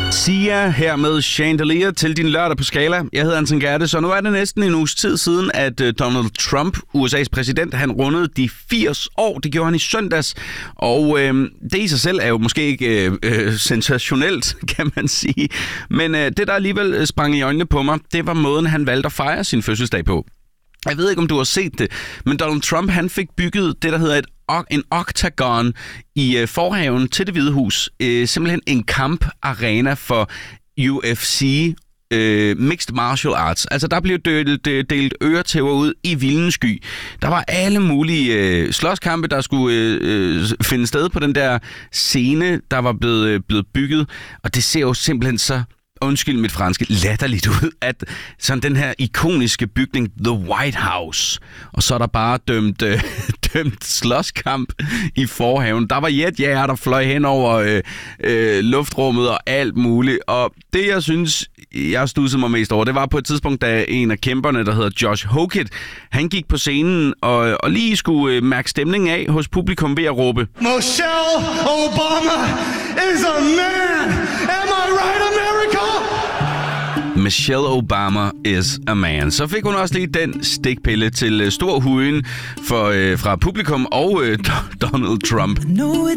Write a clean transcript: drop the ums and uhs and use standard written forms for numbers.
Sia her med Chandelier til din lørdag på Skala. Jeg hedder Anton Gerte, så nu er det næsten en uges tid siden, at Donald Trump, USA's præsident, han rundede de 80 år. Det gjorde han i søndags, og det i sig selv er jo måske ikke sensationelt, kan man sige. Men det, der alligevel sprang i øjnene på mig, det var måden, han valgte at fejre sin fødselsdag på. Jeg ved ikke, om du har set det, men Donald Trump, han fik bygget det, der hedder en oktagon i forhaven til Det Hvide Hus. Simpelthen en kamparena for UFC, Mixed Martial Arts. Altså, der blev delt øretæver ud i vilden sky. Der var alle mulige slåskampe, der skulle finde sted på den der scene, der var blevet bygget. Og det ser jo simpelthen så, undskyld mit franske, latterligt ud, at sådan den her ikoniske bygning, The White House, og så er der bare dømt slåskamp i forhaven. Der var jetjager, der fløj hen over luftrummet og alt muligt, og det, jeg synes, jeg studsede mig mest over, det var på et tidspunkt, da en af kæmperne, der hedder Josh Hokett, han gik på scenen og lige skulle mærke stemningen af hos publikum ved at råbe: Michelle Obama is a man! Am I right, America? Michelle Obama is a man. Så fik hun også lige den stikpille til stor huden fra publikum og Donald Trump. I know it